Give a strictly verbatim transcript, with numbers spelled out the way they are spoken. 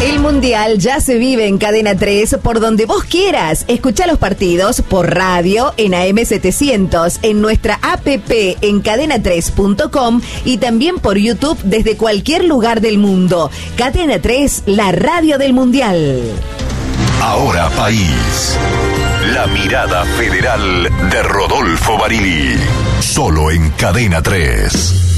El Mundial ya se vive en Cadena tres por donde vos quieras. Escuchá los partidos por radio en A M setecientos, en nuestra app en cadena tres punto com y también por YouTube desde cualquier lugar del mundo. Cadena tres, la radio del Mundial. Ahora País. La mirada federal de Rodolfo Barili. Solo en Cadena tres.